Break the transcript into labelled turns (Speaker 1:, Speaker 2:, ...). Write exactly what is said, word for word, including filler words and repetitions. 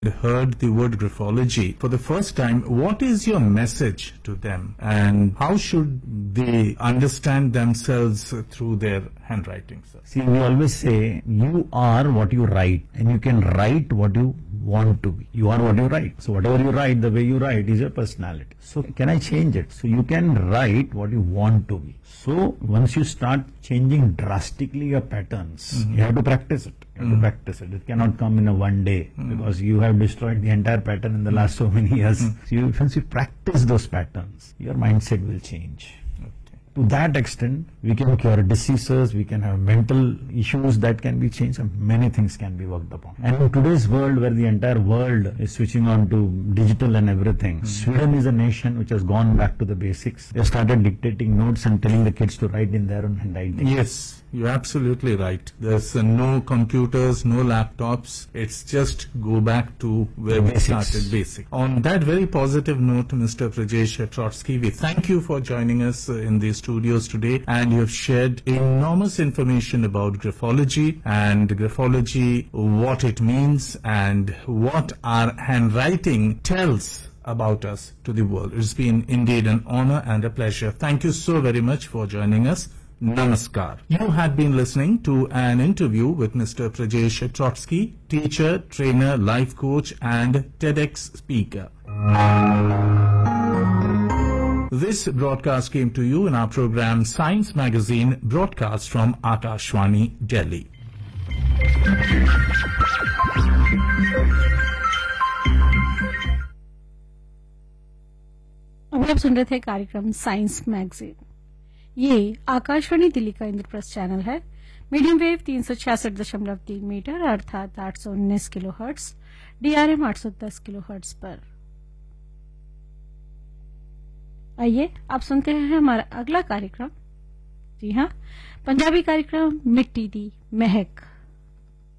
Speaker 1: heard the word graphology for the first time, what is your message to them and how should they understand themselves through their handwriting, sir?
Speaker 2: See, we always say you are what you write and you can write what you want to be. You are what you write. So whatever you write, the way you write is your personality. So can I change it? So you can write what you want to be. So once you start changing drastically your patterns, mm-hmm. you have to practice it. You have mm-hmm. to practice it. It cannot come in a one day mm-hmm. because you have destroyed the entire pattern in the last so many years. Mm-hmm. So you, once you practice those patterns, your mindset will change. To that extent, we can cure diseases, we can have mental issues that can be changed, and many things can be worked upon. And in today's world, where the entire world is switching on to digital and everything, mm-hmm. Sweden is a nation which has gone back to the basics. They started dictating notes and telling the kids to write in their own handwriting.
Speaker 1: Yes, you're absolutely right. There's uh, no computers, no laptops. It's just go back to where the we basics. started, basic. On that very positive note, Mister Prajesh Trotsky, we thank you for joining us uh, in these studios today, and you have shared enormous information about graphology and graphology, what it means and what our handwriting tells about us to the world. It's been indeed an honor and a pleasure. Thank you so very much for joining us. Namaskar. You had been listening to an interview with Mister Prajesh Trotsky, teacher, trainer, life coach and TEDx speaker. This broadcast came to you in our program Science Magazine, broadcast from Akashvani, Delhi.
Speaker 3: अभी आप सुन रहे थे कार्यक्रम science magazine. ये आकाशवाणी दिल्ली का Indraprastha channel है। Medium wave तीन सौ छियासठ दशमलव तीन मीटर अर्थात आठ सौ उन्नीस किलो हर्ट्ज, डीआरएम आठ सौ दस किलो हर्ट्ज पर। आइए आप सुनते हैं हमारा अगला कार्यक्रम। जी हाँ, पंजाबी कार्यक्रम मिट्टी दी महक।